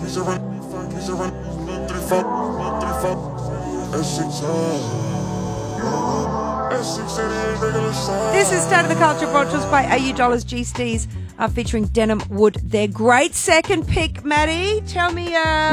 This is State of the Culture brought to us by AU Dollars G-Stees featuring Denim Wood. Their great second pick, Maddie. Tell me,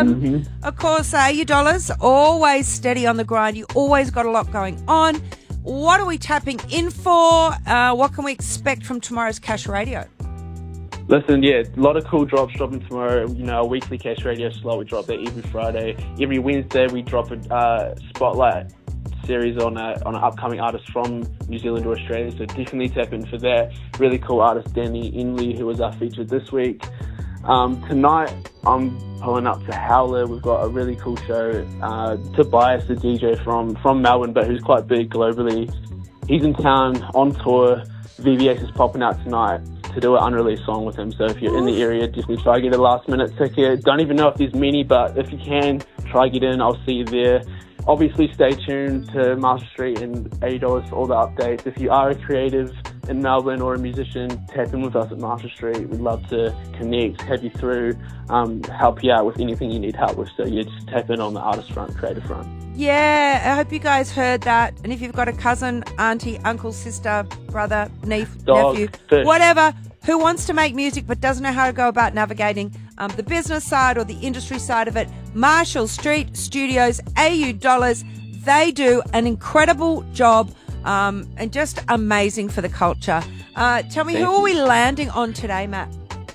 of course, AU Dollars, always steady on the grind. You always got a lot going on. What are we tapping in for? What can we expect from tomorrow's Cash Radio? Listen, yeah, a lot of cool drops dropping tomorrow. You know, our weekly Cash Radio slot, we drop that every Friday. Every Wednesday, we drop a spotlight series on an upcoming artist from New Zealand or Australia, so definitely tap in for that. Really cool artist, Danny Inley, who was our featured this week. Tonight, I'm pulling up to Howler. We've got a really cool show. Tobias, the DJ from Melbourne, but who's quite big globally. He's in town on tour. VVS is popping out tonight to do an unreleased song with him. So if you're in the area, definitely try to get a last minute ticket. Don't even know if there's many, but if you can, try get in. I'll see you there. Obviously, stay tuned to Master Street and $80 for all the updates. If you are a creative in Melbourne or a musician, tap in with us at Master Street. We'd love to connect, have you through, help you out with anything you need help with. So yeah, just tap in on the artist front, creative front. Yeah, I hope you guys heard that. And if you've got a cousin, auntie, uncle, sister, brother, nephew, whatever, who wants to make music but doesn't know how to go about navigating the business side or the industry side of it, Marshall Street Studios, AU Dollars, they do an incredible job and just amazing for the culture. Tell me, who are we landing on today, Matt?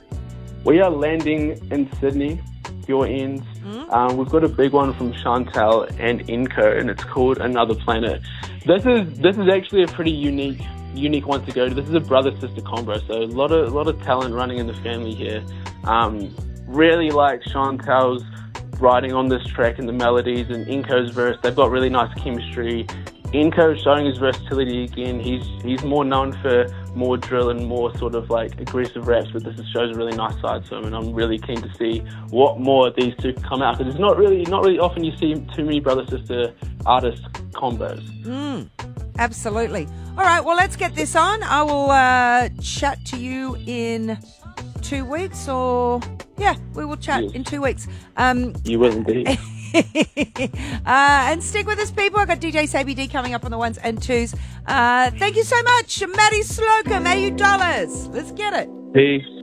We are landing in Sydney, your ends. We've got a big one from Chantel and Inco, and it's called Another Planet. This is actually a pretty unique one to go to. This is a brother-sister combo, so a lot of talent running in the family here. Really like Chantel's writing on this track and the melodies, and Inco's verse. They've got really nice chemistry. Inco's showing his versatility again. He's more known for more drill and more sort of like aggressive raps, but this shows a really nice side to him, and I'm really keen to see what more of these two come out, because it's not really often you see too many brother-sister artist combos. Absolutely. All right, well, let's get this on. I will chat to you in 2 weeks, or we will chat in 2 weeks. You will indeed. And stick with us, people. I've got DJ Sabi D coming up on the ones and twos. Thank you so much, Maddie Slocum, AU Dollars. Let's get it. Peace.